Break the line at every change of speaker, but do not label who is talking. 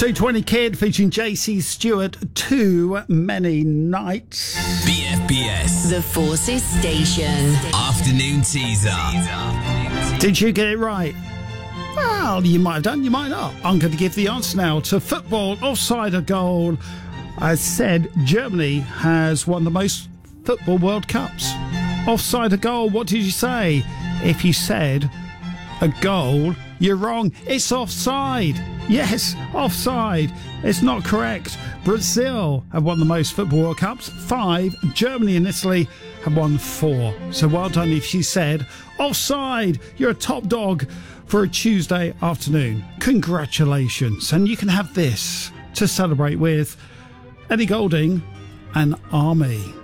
220 Kid featuring JC Stewart, Too Many Nights.
BFBS,
The Forces Station.
Afternoon Teaser.
Did you get it right? Well, you might have done, you might not. I'm going to give the answer now to football, offside or goal. I said Germany has won the most football World Cups. Offside or goal, what did you say? If you said a goal, you're wrong. It's offside. Yes, offside. It's not correct. Brazil have won the most football World Cups, 5. Germany and Italy have won 4. So well done if you said offside. You're a top dog for a Tuesday afternoon. Congratulations. And you can have this to celebrate with Ellie Goulding and Army.